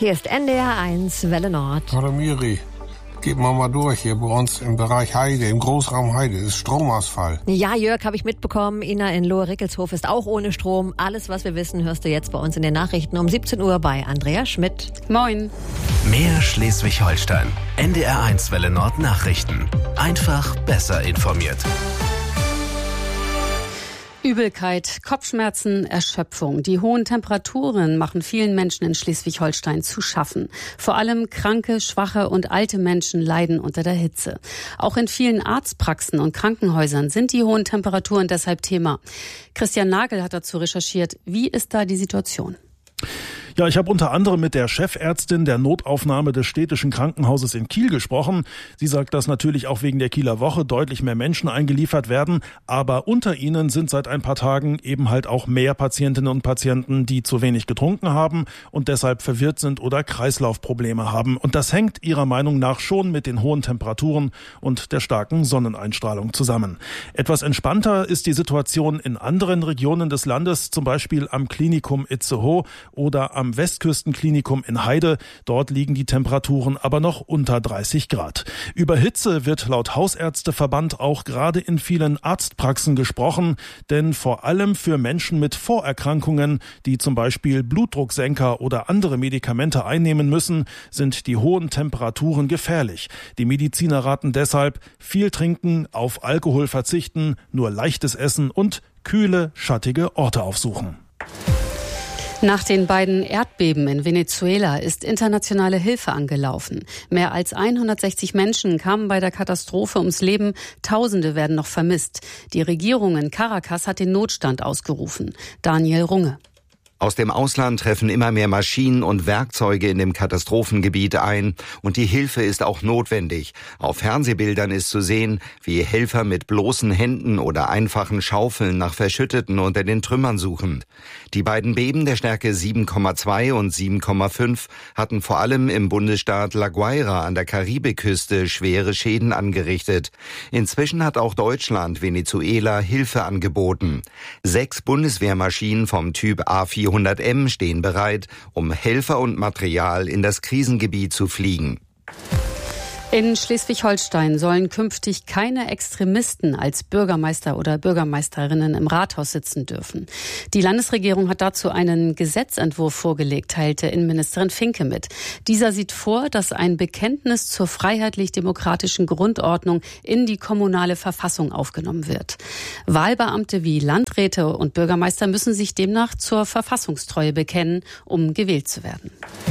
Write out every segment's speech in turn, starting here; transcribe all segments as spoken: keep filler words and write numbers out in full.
Hier ist N D R eins Welle Nord. Hallo Miri, geht mal mal durch hier bei uns im Bereich Heide, im Großraum Heide, ist Stromausfall. Ja, Jörg, habe ich mitbekommen. Ina in Lohe-Rickelshof ist auch ohne Strom. Alles, was wir wissen, hörst du jetzt bei uns in den Nachrichten um siebzehn Uhr bei Andrea Schmidt. Moin. Mehr Schleswig-Holstein. N D R eins Welle Nord Nachrichten. Einfach besser informiert. Übelkeit, Kopfschmerzen, Erschöpfung. Die hohen Temperaturen machen vielen Menschen in Schleswig-Holstein zu schaffen. Vor allem kranke, schwache und alte Menschen leiden unter der Hitze. Auch in vielen Arztpraxen und Krankenhäusern sind die hohen Temperaturen deshalb Thema. Christian Nagel hat dazu recherchiert. Wie ist da die Situation? Ja, ich habe unter anderem mit der Chefärztin der Notaufnahme des städtischen Krankenhauses in Kiel gesprochen. Sie sagt, dass natürlich auch wegen der Kieler Woche deutlich mehr Menschen eingeliefert werden. Aber unter ihnen sind seit ein paar Tagen eben halt auch mehr Patientinnen und Patienten, die zu wenig getrunken haben und deshalb verwirrt sind oder Kreislaufprobleme haben. Und das hängt ihrer Meinung nach schon mit den hohen Temperaturen und der starken Sonneneinstrahlung zusammen. Etwas entspannter ist die Situation in anderen Regionen des Landes, zum Beispiel am Klinikum Itzehoe oder am am Westküstenklinikum in Heide. Dort liegen die Temperaturen aber noch unter dreißig Grad. Über Hitze wird laut Hausärzteverband auch gerade in vielen Arztpraxen gesprochen, denn vor allem für Menschen mit Vorerkrankungen, die zum Beispiel Blutdrucksenker oder andere Medikamente einnehmen müssen, sind die hohen Temperaturen gefährlich. Die Mediziner raten deshalb, viel trinken, auf Alkohol verzichten, nur leichtes Essen und kühle, schattige Orte aufsuchen. Nach den beiden Erdbeben in Venezuela ist internationale Hilfe angelaufen. Mehr als hundertsechzig Menschen kamen bei der Katastrophe ums Leben. Tausende werden noch vermisst. Die Regierung in Caracas hat den Notstand ausgerufen. Daniel Runge. Aus dem Ausland treffen immer mehr Maschinen und Werkzeuge in dem Katastrophengebiet ein und die Hilfe ist auch notwendig. Auf Fernsehbildern ist zu sehen, wie Helfer mit bloßen Händen oder einfachen Schaufeln nach Verschütteten unter den Trümmern suchen. Die beiden Beben der Stärke sieben Komma zwei und sieben Komma fünf hatten vor allem im Bundesstaat La Guaira an der Karibikküste schwere Schäden angerichtet. Inzwischen hat auch Deutschland Venezuela Hilfe angeboten. Sechs Bundeswehrmaschinen vom Typ A vierhundert M stehen bereit, um Helfer und Material in das Krisengebiet zu fliegen. In Schleswig-Holstein sollen künftig keine Extremisten als Bürgermeister oder Bürgermeisterinnen im Rathaus sitzen dürfen. Die Landesregierung hat dazu einen Gesetzentwurf vorgelegt, teilte Innenministerin Finke mit. Dieser sieht vor, dass ein Bekenntnis zur freiheitlich-demokratischen Grundordnung in die kommunale Verfassung aufgenommen wird. Wahlbeamte wie Landräte und Bürgermeister müssen sich demnach zur Verfassungstreue bekennen, um gewählt zu werden.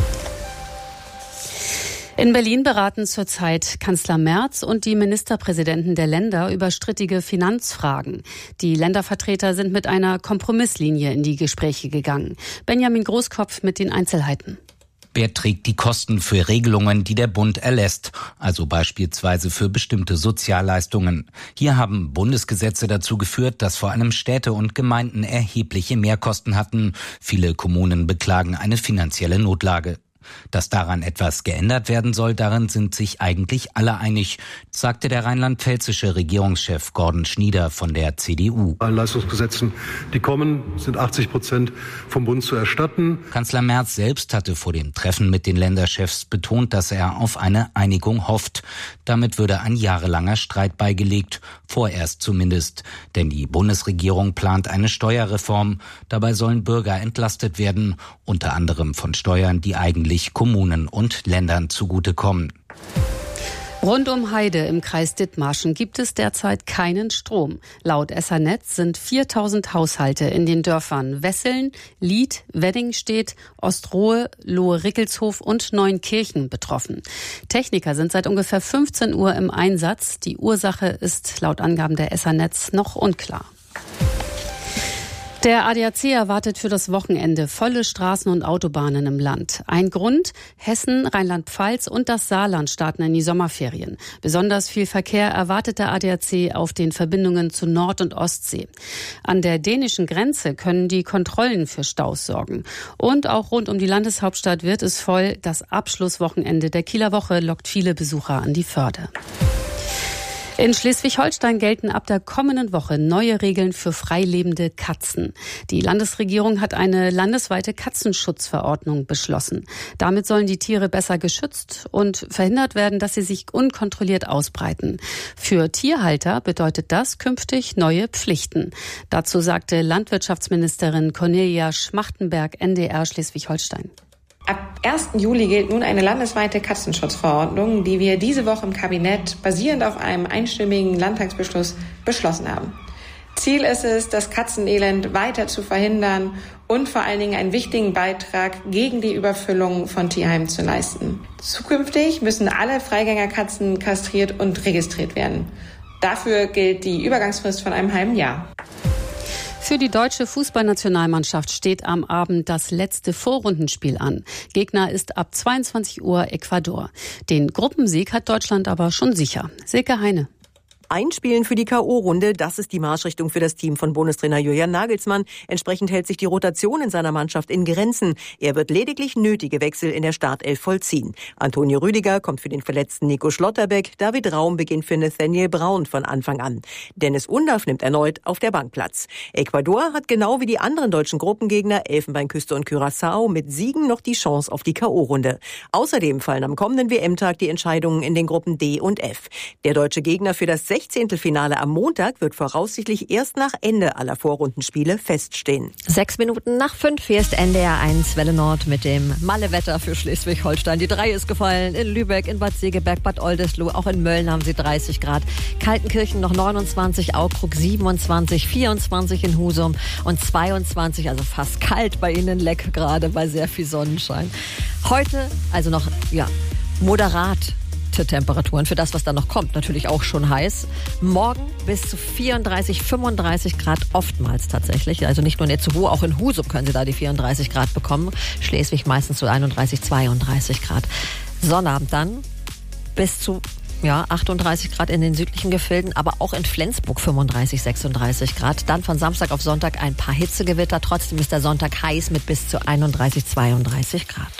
In Berlin beraten zurzeit Kanzler Merz und die Ministerpräsidenten der Länder über strittige Finanzfragen. Die Ländervertreter sind mit einer Kompromisslinie in die Gespräche gegangen. Benjamin Großkopf mit den Einzelheiten. Wer trägt die Kosten für Regelungen, die der Bund erlässt, also beispielsweise für bestimmte Sozialleistungen? Hier haben Bundesgesetze dazu geführt, dass vor allem Städte und Gemeinden erhebliche Mehrkosten hatten. Viele Kommunen beklagen eine finanzielle Notlage. Dass daran etwas geändert werden soll, darin sind sich eigentlich alle einig, sagte der rheinland-pfälzische Regierungschef Gordon Schnieder von der C D U. Bei Leistungsgesetzen, die kommen, sind achtzig Prozent vom Bund zu erstatten. Kanzler Merz selbst hatte vor dem Treffen mit den Länderchefs betont, dass er auf eine Einigung hofft. Damit würde ein jahrelanger Streit beigelegt, vorerst zumindest. Denn die Bundesregierung plant eine Steuerreform. Dabei sollen Bürger entlastet werden, unter anderem von Steuern, die eigentlich Kommunen und Ländern zugutekommen. Rund um Heide im Kreis Dithmarschen gibt es derzeit keinen Strom. Laut Essernetz sind viertausend Haushalte in den Dörfern Wesseln, Lied, Weddingstedt, Ostrohe, Lohe-Rickelshof und Neunkirchen betroffen. Techniker sind seit ungefähr fünfzehn Uhr im Einsatz. Die Ursache ist laut Angaben der Essernetz noch unklar. Der A D A C erwartet für das Wochenende volle Straßen und Autobahnen im Land. Ein Grund: Hessen, Rheinland-Pfalz und das Saarland starten in die Sommerferien. Besonders viel Verkehr erwartet der A D A C auf den Verbindungen zu Nord- und Ostsee. An der dänischen Grenze können die Kontrollen für Staus sorgen. Und auch rund um die Landeshauptstadt wird es voll. Das Abschlusswochenende der Kieler Woche lockt viele Besucher an die Förde. In Schleswig-Holstein gelten ab der kommenden Woche neue Regeln für freilebende Katzen. Die Landesregierung hat eine landesweite Katzenschutzverordnung beschlossen. Damit sollen die Tiere besser geschützt und verhindert werden, dass sie sich unkontrolliert ausbreiten. Für Tierhalter bedeutet das künftig neue Pflichten. Dazu sagte Landwirtschaftsministerin Cornelia Schmachtenberg, N D R Schleswig-Holstein. Ab ersten Juli gilt nun eine landesweite Katzenschutzverordnung, die wir diese Woche im Kabinett basierend auf einem einstimmigen Landtagsbeschluss beschlossen haben. Ziel ist es, das Katzenelend weiter zu verhindern und vor allen Dingen einen wichtigen Beitrag gegen die Überfüllung von Tierheimen zu leisten. Zukünftig müssen alle Freigängerkatzen kastriert und registriert werden. Dafür gilt die Übergangsfrist von einem halben Jahr. Für die deutsche Fußballnationalmannschaft steht am Abend das letzte Vorrundenspiel an. Gegner ist ab zweiundzwanzig Uhr Ecuador. Den Gruppensieg hat Deutschland aber schon sicher. Silke Heine. Einspielen für die K O-Runde, das ist die Marschrichtung für das Team von Bundestrainer Julian Nagelsmann. Entsprechend hält sich die Rotation in seiner Mannschaft in Grenzen. Er wird lediglich nötige Wechsel in der Startelf vollziehen. Antonio Rüdiger kommt für den verletzten Nico Schlotterbeck. David Raum beginnt für Nathaniel Braun von Anfang an. Dennis Undaff nimmt erneut auf der Bank Platz. Ecuador hat genau wie die anderen deutschen Gruppengegner Elfenbeinküste und Curaçao mit Siegen noch die Chance auf die K O-Runde. Außerdem fallen am kommenden W M-Tag die Entscheidungen in den Gruppen D und F. Der deutsche Gegner für das Sechzehntelfinale am Montag wird voraussichtlich erst nach Ende aller Vorrundenspiele feststehen. Sechs Minuten nach fünf, hier ist N D R eins Welle Nord mit dem Malle-Wetter für Schleswig-Holstein. Die drei ist gefallen in Lübeck, in Bad Segeberg, Bad Oldesloe, auch in Mölln haben sie dreißig Grad. Kaltenkirchen noch neunundzwanzig, Aukrug siebenundzwanzig, vierundzwanzig in Husum und zweiundzwanzig, also fast kalt bei Ihnen Leck gerade bei sehr viel Sonnenschein. Heute also noch, ja, moderat Temperaturen für das, was da noch kommt. Natürlich auch schon heiß. Morgen bis zu vierunddreißig, fünfunddreißig Grad oftmals tatsächlich. Also nicht nur in Itzehoe, auch in Husum können Sie da die vierunddreißig Grad bekommen. Schleswig meistens so einunddreißig, zweiunddreißig Grad. Sonnabend dann bis zu ja, achtunddreißig Grad in den südlichen Gefilden, aber auch in Flensburg fünfunddreißig, sechsunddreißig Grad. Dann von Samstag auf Sonntag ein paar Hitzegewitter. Trotzdem ist der Sonntag heiß mit bis zu einunddreißig, zweiunddreißig Grad.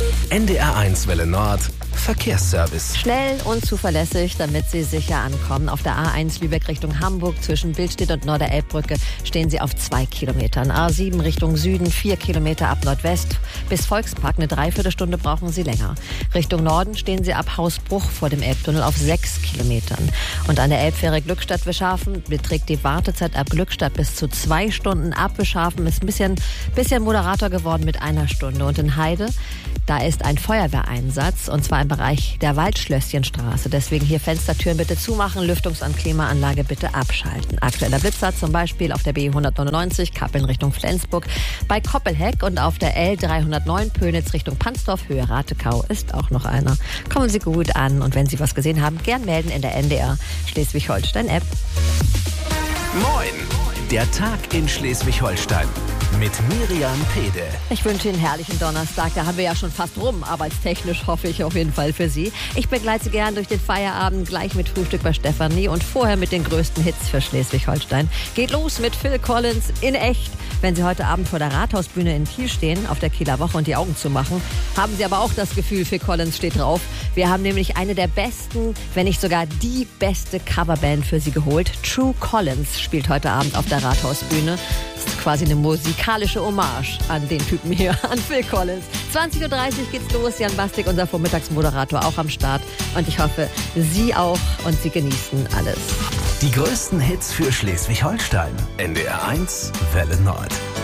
N D R eins Welle Nord Verkehrsservice. Schnell und zuverlässig, damit Sie sicher ankommen. Auf der A eins Lübeck Richtung Hamburg zwischen Billstedt und Norderelbbrücke stehen Sie auf zwei Kilometern. A sieben Richtung Süden, vier Kilometer ab Nordwest. Bis Volkspark eine Dreiviertelstunde brauchen Sie länger. Richtung Norden stehen Sie ab Hausbruch vor dem Elbtunnel auf sechs Kilometern. Und an der Elbfähre Glückstadt-Wischhafen beträgt die Wartezeit ab Glückstadt bis zu zwei Stunden. Ab Wischhafen ist ein bisschen, bisschen moderater geworden mit einer Stunde. Und in Heide, da ist ein Feuerwehreinsatz, und zwar im Bereich der Waldschlösschenstraße. Deswegen hier Fenstertüren bitte zumachen, Lüftungs- und Klimaanlage bitte abschalten. Aktueller Blitzer zum Beispiel auf der B hundertneunundneunzig, Kappeln Richtung Flensburg, bei Koppelheck und auf der L dreihundertneun Pönitz Richtung Pansdorf, Höhe Ratekau ist auch noch einer. Kommen Sie gut an und wenn Sie was gesehen haben, gern melden in der N D R Schleswig-Holstein-App. Moin! Der Tag in Schleswig-Holstein mit Miriam Pede. Ich wünsche Ihnen einen herrlichen Donnerstag. Da haben wir ja schon fast rum, arbeitstechnisch hoffe ich auf jeden Fall für Sie. Ich begleite Sie gern durch den Feierabend, gleich mit Frühstück bei Stefanie und vorher mit den größten Hits für Schleswig-Holstein. Geht los mit Phil Collins in echt. Wenn Sie heute Abend vor der Rathausbühne in Kiel stehen, auf der Kieler Woche und die Augen zu machen, haben Sie aber auch das Gefühl, Phil Collins steht drauf. Wir haben nämlich eine der besten, wenn nicht sogar die beste Coverband für Sie geholt. True Collins spielt heute Abend auf der Rathausbühne. Das ist quasi eine musikalische Hommage an den Typen hier, an Phil Collins. zwanzig Uhr dreißig geht's los. Jan Bastik, unser Vormittagsmoderator, auch am Start. Und ich hoffe, Sie auch und Sie genießen alles. Die größten Hits für Schleswig-Holstein. N D R eins Welle Nord.